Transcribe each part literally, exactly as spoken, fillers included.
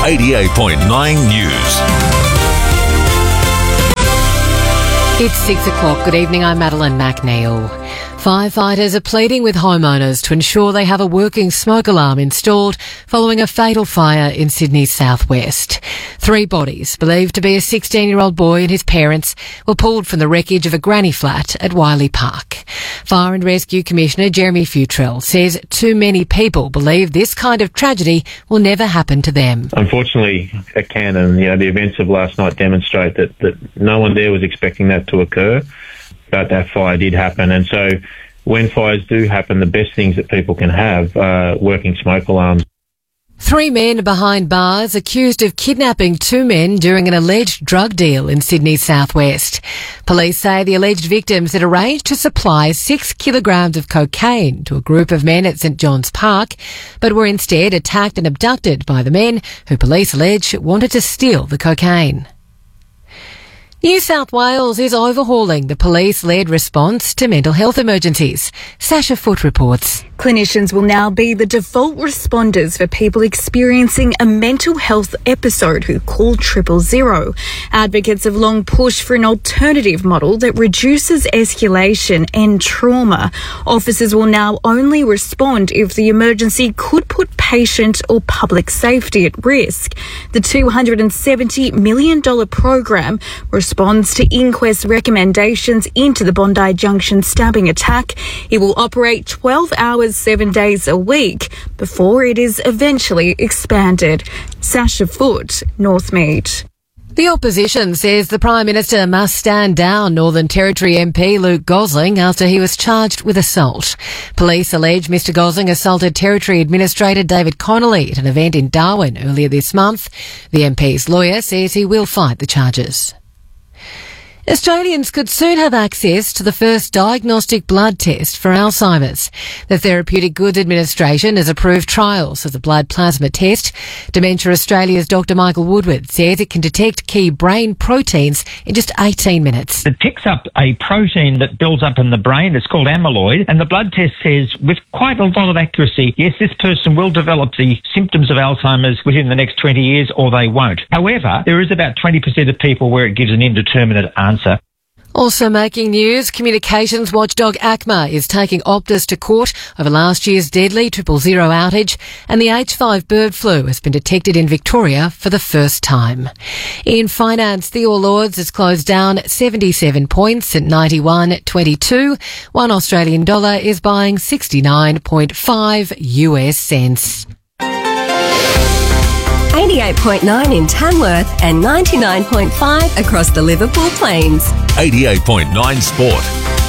eighty-eight point nine News. It's six o'clock. Good evening, I'm Madeline McNeil. Firefighters are pleading with homeowners to ensure they have a working smoke alarm installed following a fatal fire in Sydney's southwest. Three bodies, believed to be a sixteen-year-old boy and his parents, were pulled from the wreckage of a granny flat at Wiley Park. Fire and Rescue Commissioner Jeremy Futrell says too many people believe this kind of tragedy will never happen to them. Unfortunately, it can, and you know, the events of last night demonstrate that, that no one there was expecting that to occur. But that fire did happen, and so when fires do happen, the best things that people can have are working smoke alarms. Three men behind bars accused of kidnapping two men during an alleged drug deal in Sydney's southwest. Police say the alleged victims had arranged to supply six kilograms of cocaine to a group of men at St John's Park, but were instead attacked and abducted by the men who police allege wanted to steal the cocaine. New South Wales is overhauling the police-led response to mental health emergencies. Sasha Foote reports. Clinicians will now be the default responders for people experiencing a mental health episode who call triple zero. Advocates have long pushed for an alternative model that reduces escalation and trauma. Officers will now only respond if the emergency could put patient or public safety at risk. The two hundred seventy million dollars program responds to inquest recommendations into the Bondi Junction stabbing attack. It will operate twelve hours, seven days a week before it is eventually expanded. Sasha Foote, Northmead. The opposition says the Prime Minister must stand down Northern Territory M P Luke Gosling after he was charged with assault. Police allege Mr Gosling assaulted Territory Administrator David Connolly at an event in Darwin earlier this month. The M P's lawyer says he will fight the charges. Australians could soon have access to the first diagnostic blood test for Alzheimer's. The Therapeutic Goods Administration has approved trials of the blood plasma test. Dementia Australia's Doctor Michael Woodward says it can detect key brain proteins in just eighteen minutes. It picks up a protein that builds up in the brain. It's called amyloid, and the blood test says with quite a lot of accuracy, yes, this person will develop the symptoms of Alzheimer's within the next twenty years, or they won't. However, there is about twenty percent of people where it gives an indeterminate answer. Also making news, communications watchdog ACMA is taking Optus to court over last year's deadly triple zero outage, and the H five bird flu has been detected in Victoria for the first time. In finance, the All Ords has closed down seventy-seven points at ninety-one twenty-two. One Australian dollar is buying sixty-nine point five U S cents. eighty-eight point nine in Tamworth and ninety-nine point five across the Liverpool Plains. eighty-eight point nine Sport.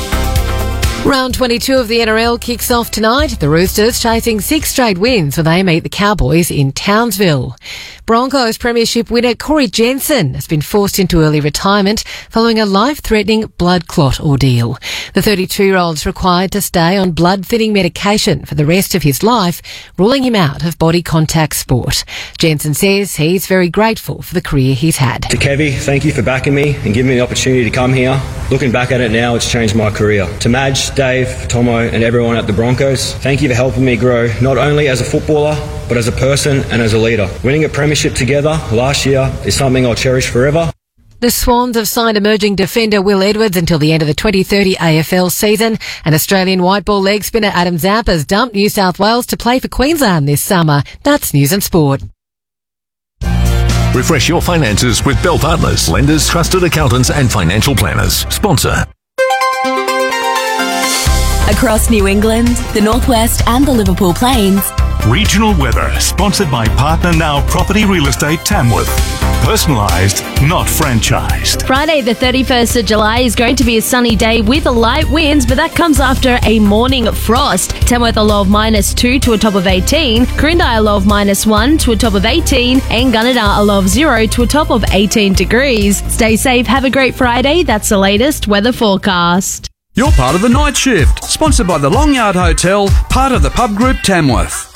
Round twenty-two of the N R L kicks off tonight. The Roosters chasing six straight wins when they meet the Cowboys in Townsville. Broncos premiership winner Corey Jensen has been forced into early retirement following a life-threatening blood clot ordeal. The thirty-two-year-old is required to stay on blood-thinning medication for the rest of his life, ruling him out of body contact sport. Jensen says he's very grateful for the career he's had. To Kevy, thank you for backing me and giving me the opportunity to come here. Looking back at it now, it's changed my career. To Madge, Dave, Tomo and everyone at the Broncos, thank you for helping me grow not only as a footballer but as a person and as a leader. Winning a premiership together last year is something I'll cherish forever. The Swans have signed emerging defender Will Edwards until the end of the twenty thirty A F L season, and Australian white ball leg spinner Adam Zampa has dumped New South Wales to play for Queensland this summer. That's News and Sport. Refresh your finances with Bell Partners, lenders, trusted accountants and financial planners. Sponsor. Across New England, the Northwest and the Liverpool Plains. Regional weather, sponsored by Partner Now Property Real Estate Tamworth. Personalised, not franchised. Friday the thirty-first of July is going to be a sunny day with light winds, but that comes after a morning frost. Tamworth a low of minus two to a top of eighteen, Corinda a low of minus one to a top of eighteen, and Gunnedah a low of zero to a top of eighteen degrees. Stay safe, have a great Friday. That's the latest weather forecast. You're part of the night shift, sponsored by the Long Yard Hotel, part of the Pub Group Tamworth.